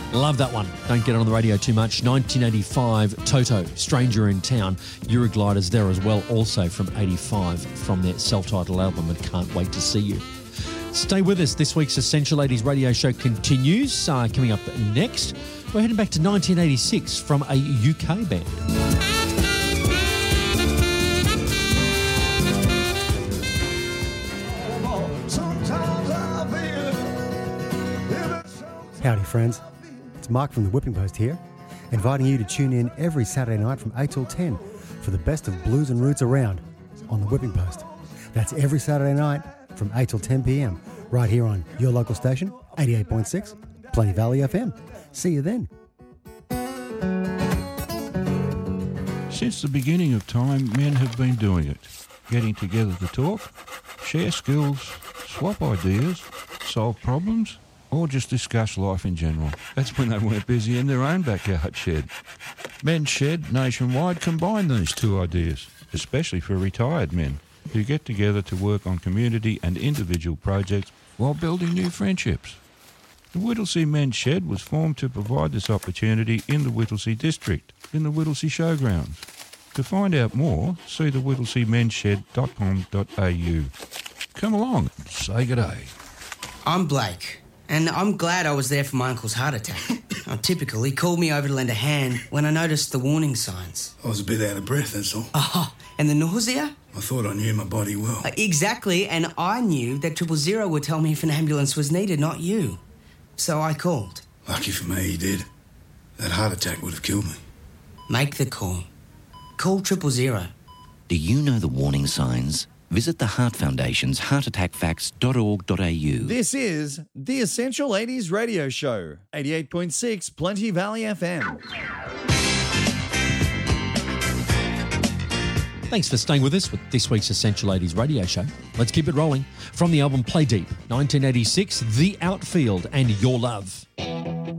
Love that one. Don't get it on the radio too much. 1985, Toto, Stranger in Town. Eurogliders there as well, also from 85 from their self-titled album, and Can't Wait to See You. Stay with us. This week's Essential Ladies radio show continues. Coming up next, we're heading back to 1986 from a UK band. Howdy friends, it's Mark from the Whipping Post here, inviting you to tune in every Saturday night from 8 till 10 for the best of blues and roots around on the Whipping Post. That's every Saturday night from 8 till 10 p.m. right here on your local station, 88.6, Plenty Valley FM. See you then. Since the beginning of time, men have been doing it, getting together to talk, share skills, swap ideas, solve problems, or just discuss life in general. That's when they weren't busy in their own backyard shed. Men's Shed nationwide combine these two ideas, especially for retired men who get together to work on community and individual projects while building new friendships. The Whittlesea Men's Shed was formed to provide this opportunity in the Whittlesea district, in the Whittlesea Showgrounds. To find out more, see the whittlesea.com.au. Come along and say good day. I'm Blake. And I'm glad I was there for my uncle's heart attack. Typical, he called me over to lend a hand when I noticed the warning signs. I was a bit out of breath, that's all. Oh, and the nausea? I thought I knew my body well. Exactly, and I knew that 000 would tell me if an ambulance was needed, not you. So I called. Lucky for me, he did. That heart attack would have killed me. Make the call. Call 000. Do you know the warning signs? Visit the Heart Foundation's heartattackfacts.org.au. This is the Essential Ladies Radio Show, 88.6 Plenty Valley FM. Thanks for staying with us with this week's Essential Ladies radio show. Let's keep it rolling. From the album Play Deep, 1986, The Outfield and Your Love.